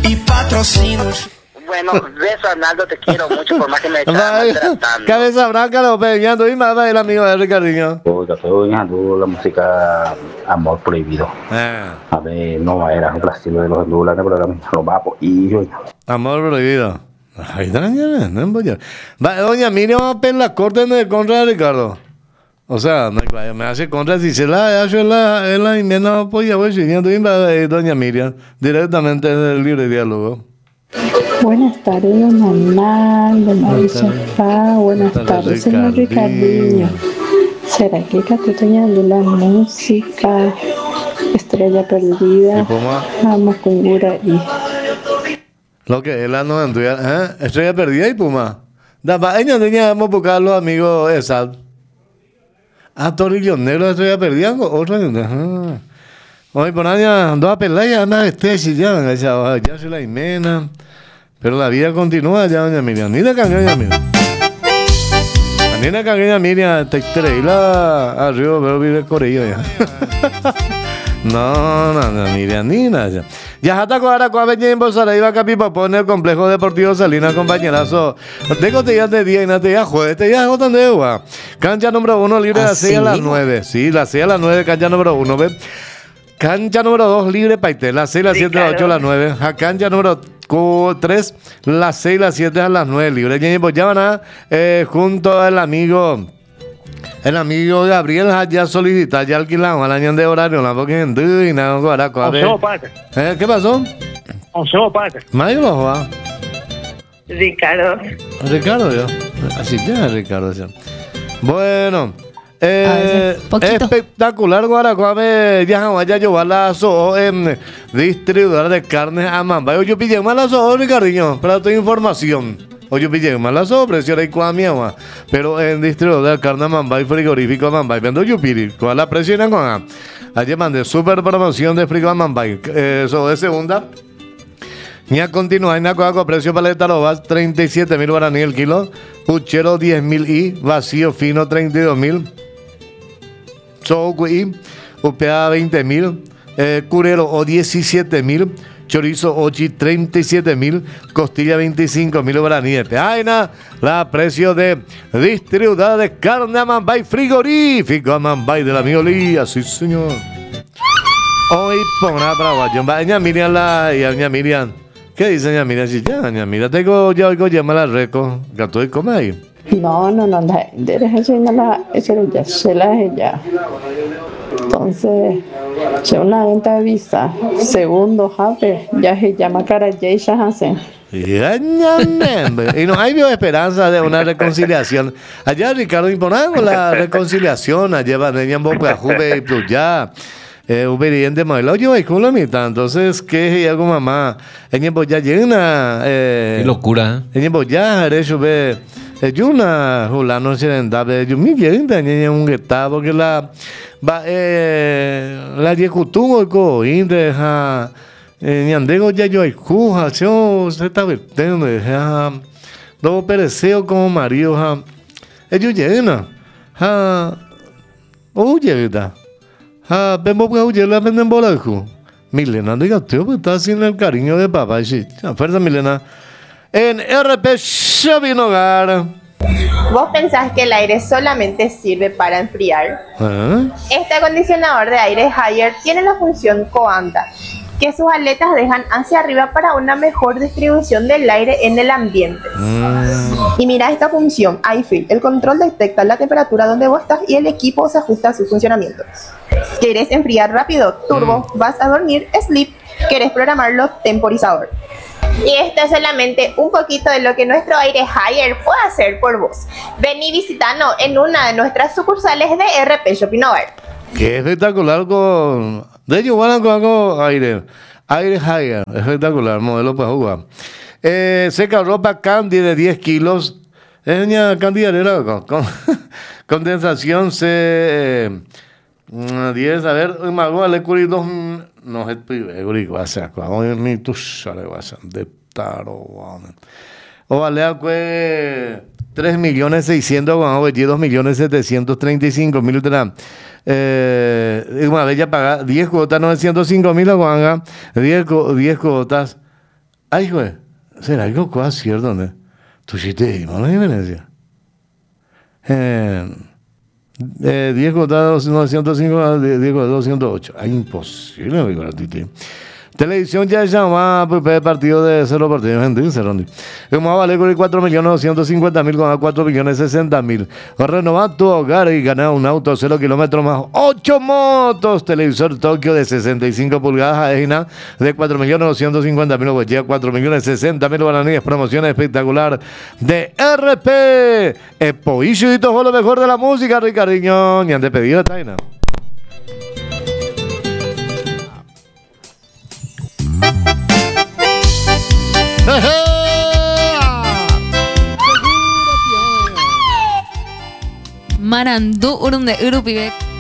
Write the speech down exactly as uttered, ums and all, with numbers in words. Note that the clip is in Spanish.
y patrocinos. Bueno, beso Arnaldo, te quiero mucho por más que me estás maltratando. Cabeza blanca, lo peñando y más el amigo de Ricardinho. Yo estoy oyendo la música Amor Prohibido. Ah. A ver, no era un estilo de los dólares, pero era lo va y yo. Amor Prohibido. Ay, daña, no voy a. Doña Miriam va a pedir la corte de contra de Ricardo. O sea, me hace contra si se la hace la en la enmienda apoya voy siguiendo doña Miriam directamente en el libre diálogo. Buenas tardes, don Arnaldo, Marisafá. Buenas tardes, señor Ricardinho. ¿Será que Catutoña de la música Estrella Perdida? Vamos con Gura y. Lo que es la no entuya, ¿eh? Estrella Perdida y Puma. Daba, ella tenía vamos a buscar los amigos esa. Ah, Torillo Negro, Estrella Perdida, otra. Hoy por año, dos peleas, ya nada, este si ya, ya se la imena. Pero la vida continúa ya, doña Miriam. Ni la cangueña, doña Miriam. Ni la cangueña, Miriam, te estrella arriba, pero vive Corello ya. No, no, no, Miriam, ni nada. Ya hasta ahora con Aveña en Bolsara iba a Capipapo en el complejo deportivo Salinas, compañerazo. De cotillas de día y no te ya jueves, te ya jotan de agua. Cancha número uno, libre de las seis a las nueve. Sí, las seis a las nueve, cancha número uno, ¿ves? Cancha número dos, libre Paité, las seis, las siete, las ocho, las nueve. Cancha número tres, las seis, las siete, a las nueve, libre. Y pues ya van a, eh, junto al amigo, el amigo Gabriel, ya solicita, ya alquilamos al año de horario, la boca en y nada, guaraco. A ver. ¿Eh? ¿Qué pasó? Onceavo Parque. Mayo lo juega. Ricardo. Ricardo, yo. Así ya, Ricardo. Ya. Bueno. Eh, espectacular Guaracuave, ya vaya a llevar la so en distribuidora de carnes a Mambay. Oye, pille más la so, Ricardinho, para tu información. Oye, pille más la so, precio de Cuamiama, pero en distribuidora de carne a Mambay, frigorífico a Mambay. Vendo yo piri, ¿cuál la presión en Cuama? Allí mandé super promoción de frigo a Mambay. Eso de segunda. Y a continuar, en la coca precio paleta robas treinta y siete mil guaraní el kilo, puchero diez mil y vacío fino treinta y dos mil. Chocuí, U P A veinte mil, eh, curero o diecisiete mil, chorizo ochi treinta y siete mil, costilla veinticinco mil guaraníes. Aina, la precio de distribuidora de carne a Mambay, frigorífico a Mambay del amigo Lía, sí señor. Hoy ponga para Guayón, doña Miriam la y doña Miriam. ¿Qué dice doña Miriam? Si ya, doña Miriam, tengo ya oigo llamar a Reco, gato y come ahí. No, no, no, no, derecha no la, esa ya se la ya. Entonces, se una venta de visa, segundo, jape, ya se llama cara ya se hace. Y no hay esperanza de una reconciliación. Allá Ricardo imponamos la reconciliación, allá van en Boca Juve y pues ya. Eh, obediente modelo yo voy con la mitad, entonces que algo mamá en tiempo ya llena eh, qué locura en tiempo ya eso ve yo una fulano se andaba yo mi bien tenía un gueta porque la va eh la yecutungo ko inde ha ñandego ya yo escuja yo se está vertendo ha do pereceo como marido ha ellos llena ha oye verdad. Ah, vemos que oye la venden bolaco. Milena, diga, tío, pues está sin el cariño de papá. Sí, fuerza, Milena. En R P Shopping Hogar. ¿Vos pensás que el aire solamente sirve para enfriar? ¿Eh? Este acondicionador de aire Haier tiene la función Coanda, que sus aletas dejan hacia arriba para una mejor distribución del aire en el ambiente. Mm. Y mira esta función, iFeel. El control detecta la temperatura donde vos estás y el equipo se ajusta a su funcionamiento. ¿Querés enfriar rápido? Turbo. Mm. ¿Vas a dormir? Sleep. ¿Querés programarlo? Temporizador. Y esto es solamente un poquito de lo que nuestro aire Haier puede hacer por vos. Ven y visitanos en una de nuestras sucursales de R P Shopping Hogar. Qué espectacular con... De hecho, van con algo aire. Aire Haier. Espectacular, modelo para jugar. Eh, seca ropa Candy de diez kilos. Es una candidatura con, con condensación C... Eh, diez, a ver, mago le curi dos... No, es privé, guasa. Hoy ni tú sale guasa. De taro, o vale a que... tres millones seiscientos con dos millones setecientos treinta y cinco mil tramos. Eh, una vez ya paga diez cuotas, novecientos cinco mil aguanga, diez, diez cuotas, Ay, güey. ¿Será algo cuál cierto, no? Tú sí te dimos la diferencia. Eh, eh, diez contados novecientos cinco, diez contados doscientos ocho. Ay, imposible, amigo, a ti, tío. Televisión ya llama pues, partido de cero partidos en Disney. Como vale con cuatro millones doscientos cincuenta mil con cuatro millones sesenta mil. Renovar tu hogar y ganar un auto cero kilómetros más ocho motos. Televisor Tokio de sesenta y cinco pulgadas Egina de cuatro millones doscientos cincuenta mil. Pues ya cuatro millones sesenta mil guaraníes. Promoción espectacular de R P. Epoicho y todo lo mejor de la música, Ricardinho. Ni han de pedido de Taina. Marandu urun de uru pibe